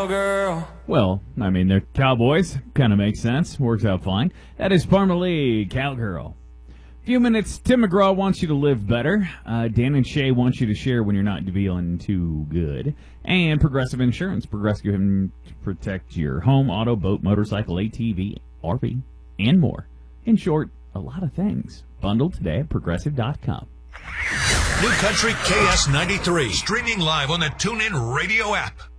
cowgirl. Well, I mean, they're cowboys. Kind of makes sense. Works out fine. That is Parmalee, Cowgirl. Few minutes. Tim McGraw wants you to live better. Dan and Shay wants you to share when you're not feeling too good. And Progressive Insurance. Progressive can protect your home, auto, boat, motorcycle, ATV, RV, and more. In short, a lot of things. Bundled today at Progressive.com. New Country KS93. Streaming live on the TuneIn Radio app.